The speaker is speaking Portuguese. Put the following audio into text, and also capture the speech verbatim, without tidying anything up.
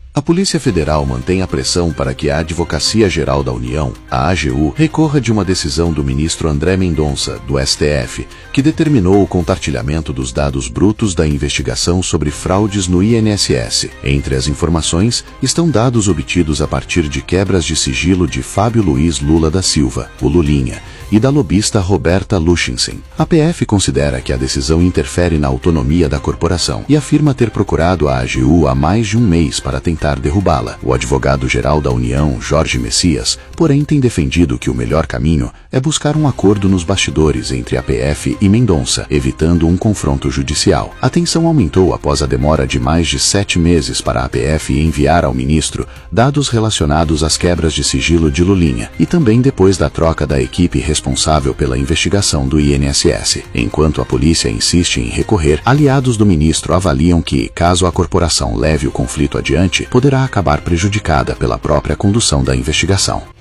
A Polícia Federal mantém a pressão para que a Advocacia Geral da União, a A G U, recorra de uma decisão do ministro André Mendonça, do S T F, que determinou o compartilhamento dos dados brutos da investigação sobre fraudes no I N S S. Entre as informações estão dados obtidos a partir de quebras de sigilo de Fábio Luiz Lula da Silva, o Lulinha, e da lobista Roberta Luchinsen. A P F considera que a decisão interfere na autonomia da corporação e afirma ter procurado a A G U há mais de um mês para tentar derrubá-la. O advogado-geral da União, Jorge Messias, porém tem defendido que o melhor caminho é buscar um acordo nos bastidores entre a P F e Mendonça, evitando um confronto judicial. A tensão aumentou após a demora de mais de sete meses para a P F enviar ao ministro dados relacionados às quebras de sigilo de Lulinha, e também depois da troca da equipe responsável pela investigação do I N S S. Enquanto a polícia insiste em recorrer, aliados do ministro avaliam que, caso a corporação leve o conflito adiante, poderá acabar prejudicada pela própria condução da investigação.